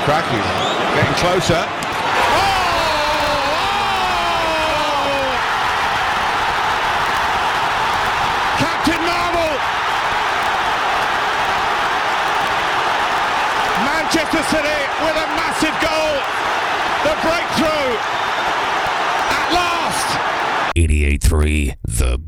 Lukaku getting closer. Captain Marvel! Manchester City with a massive goal. The breakthrough at last. 88.3 The